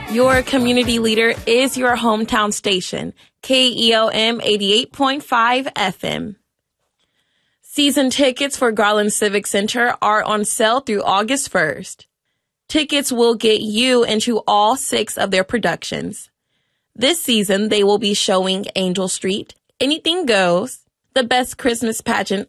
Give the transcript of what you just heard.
Your community leader is your hometown station, KEOM 88.5 FM. Season tickets for Garland Civic Center are on sale through August 1st. Tickets will get you into all 6 of their productions. This season, they will be showing Angel Street, Anything Goes, The Best Christmas Pageant